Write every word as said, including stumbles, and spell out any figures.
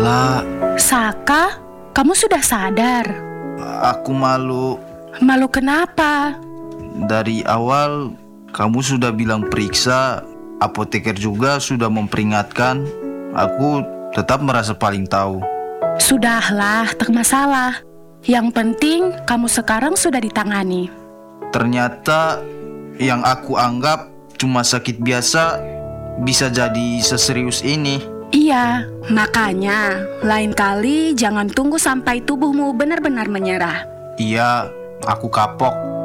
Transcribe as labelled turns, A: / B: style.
A: La,
B: Saka, kamu sudah sadar?
A: aku malu.
B: Malu kenapa?
A: Dari awal kamu sudah bilang periksa, apoteker juga sudah memperingatkan. Aku tetap merasa paling tahu.
B: Sudahlah, tak masalah. Yang penting kamu sekarang sudah ditangani.
A: Ternyata yang aku anggap cuma sakit biasa bisa jadi seserius ini.
B: Iya, makanya lain kali jangan tunggu sampai tubuhmu benar-benar menyerah.
A: Iya, aku kapok.